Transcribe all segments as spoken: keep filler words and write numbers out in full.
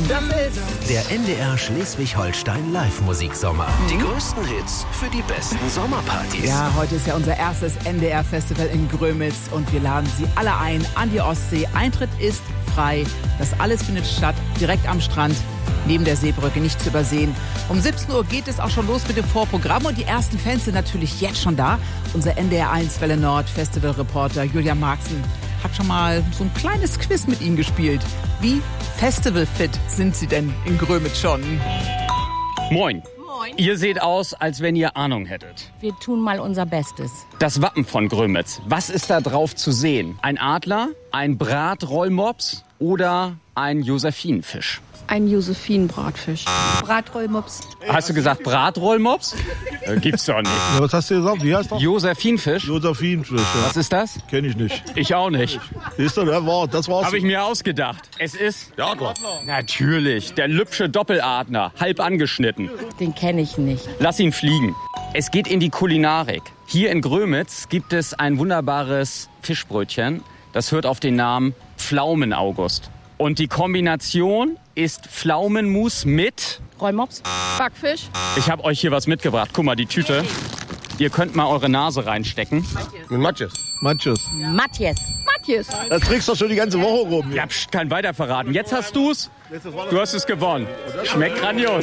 Das ist Der N D R Schleswig-Holstein Live-Musiksommer. Mhm. Die größten Hits für die besten Sommerpartys. Ja, heute ist ja unser erstes N D R-Festival in Grömitz und wir laden Sie alle ein an die Ostsee. Eintritt ist frei. Das alles findet statt direkt am Strand, neben der Seebrücke, nicht zu übersehen. Um siebzehn Uhr geht es auch schon los mit dem Vorprogramm und die ersten Fans sind natürlich jetzt schon da. Unser N D R eins Welle Nord Festivalreporter Julian Marxen hat schon mal so ein kleines Quiz mit Ihnen gespielt. Wie festivalfit sind Sie denn in Grömitz schon? Moin. Moin. Ihr seht aus, als wenn ihr Ahnung hättet. Wir tun mal unser Bestes. Das Wappen von Grömitz. Was ist da drauf zu sehen? Ein Adler, ein Bratrollmops oder ein Josephinenfisch? Ein Josephin-Bratfisch. Bratrollmops. Hast du gesagt Bratrollmops? Äh, gibt's doch nicht. Ja, was hast du gesagt? Wie heißt das? Josephinenfisch? Josephinfisch. Ja. Was ist das? Kenn ich nicht. Ich auch nicht. Siehst du, das war, das war's. Habe ich mir ausgedacht. Es ist... Ja, klar. Natürlich, der Lübsche Doppeladler, halb angeschnitten. Den kenne ich nicht. Lass ihn fliegen. Es geht in die Kulinarik. Hier in Grömitz gibt es ein wunderbares Fischbrötchen. Das hört auf den Namen Pflaumen-August. Und die Kombination ist Pflaumenmus mit... Rollmops. Backfisch. Ich habe euch hier was mitgebracht. Guck mal, die Tüte. Ihr könnt mal eure Nase reinstecken. Mit Matjes. Matjes. Matthias. Matthias. Das trägst du schon die ganze Woche rum. Ja, pst, kein weiter verraten. Jetzt hast du's. Du hast es gewonnen. Schmeckt grandios.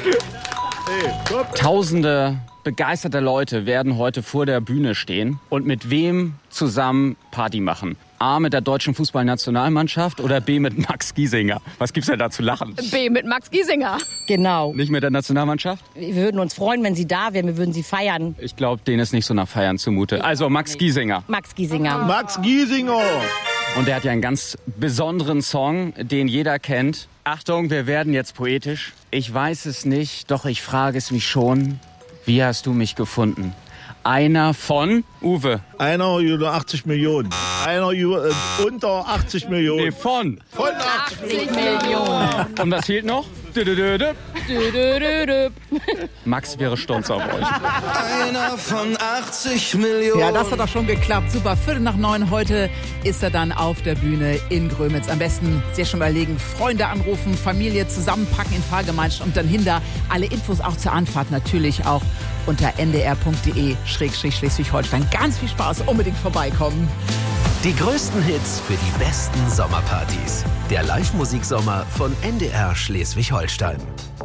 Tausende begeisterte Leute werden heute vor der Bühne stehen und mit wem zusammen Party machen. A mit der deutschen Fußballnationalmannschaft oder B mit Max Giesinger? Was gibt's denn da zu lachen? B mit Max Giesinger. Genau. Nicht mit der Nationalmannschaft? Wir würden uns freuen, wenn Sie da wären. Wir würden Sie feiern. Ich glaube, denen ist nicht so nach Feiern zumute. Also Max Giesinger. Max Giesinger. Max Giesinger. Und der hat ja einen ganz besonderen Song, den jeder kennt. Achtung, wir werden jetzt poetisch. Ich weiß es nicht, doch ich frage es mich schon. Wie hast du mich gefunden? Einer von Uwe. Einer über achtzig Millionen. Einer über, äh, unter achtzig Millionen. Nee, von. Von achtzig. achtzig Millionen. Und was fehlt noch? Dü-dü-dü-dü. Dü-dü-dü-dü. Max wäre stolz auf euch. Einer von achtzig Millionen. Ja, das hat doch schon geklappt. Super, Viertel nach neun heute ist er dann auf der Bühne in Grömitz. Am besten sehr schon überlegen, Freunde anrufen, Familie zusammenpacken in Fahrgemeinschaft und dann hinter. Alle Infos auch zur Anfahrt natürlich auch unter n d r punkt d e schrägstrich Schleswig-Holstein. Ganz viel Spaß, unbedingt vorbeikommen. Die größten Hits für die besten Sommerpartys. Der Live-Musiksommer von N D R Schleswig-Holstein.